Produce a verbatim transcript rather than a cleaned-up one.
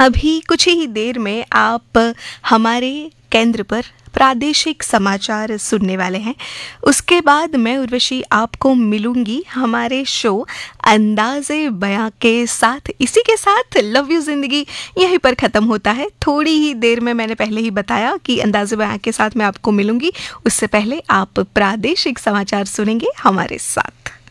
अभी कुछ ही देर में आप हमारे केंद्र पर प्रादेशिक समाचार सुनने वाले हैं। उसके बाद मैं उर्वशी आपको मिलूंगी हमारे शो अंदाज़े बयां के साथ। इसी के साथ लव यू ज़िंदगी यहीं पर ख़त्म होता है। थोड़ी ही देर में मैंने पहले ही बताया कि अंदाज़े बयां के साथ मैं आपको मिलूंगी, उससे पहले आप प्रादेशिक समाचार सुनेंगे हमारे साथ।